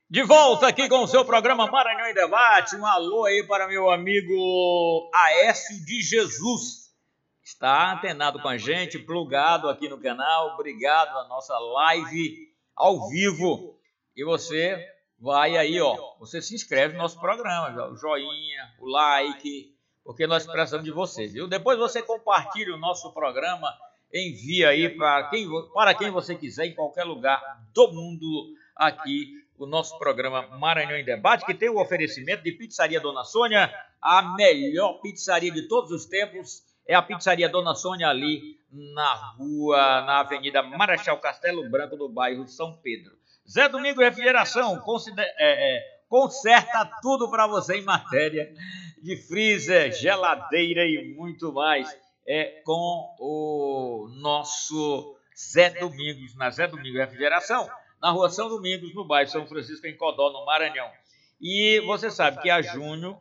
De volta aqui com o seu programa Maranhão em Debate. Um alô aí para meu amigo Aécio de Jesus. Está antenado com a gente, plugado aqui no canal. Obrigado a nossa live ao vivo. E você vai aí, ó. Você se inscreve no nosso programa, o joinha, o like, porque nós precisamos de você, viu? Depois você compartilha o nosso programa, envia aí para quem você quiser, em qualquer lugar do mundo aqui. O nosso programa Maranhão em Debate, que tem o oferecimento de Pizzaria Dona Sônia, a melhor pizzaria de todos os tempos, é a Pizzaria Dona Sônia ali na Avenida Marechal Castelo Branco, no bairro São Pedro. Zé Domingo Refrigeração, conserta tudo para você em matéria de freezer, geladeira e muito mais. É com o nosso Zé Domingos, na Zé Domingo Refrigeração, na Rua São Domingos, no bairro São Francisco, em Codó, no Maranhão. E você sabe que a Júnior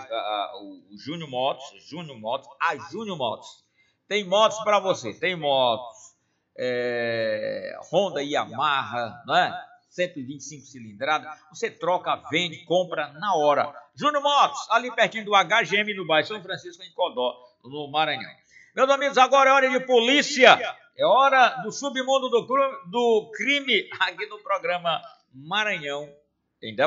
Motos, tem motos para você. Tem motos Honda e Yamaha, não é? 125 cilindradas. Você troca, vende, compra na hora. Júnior Motos, ali pertinho do HGM, no bairro São Francisco, em Codó, no Maranhão. Meus amigos, agora é hora de polícia. É hora do submundo do crime aqui no programa Maranhão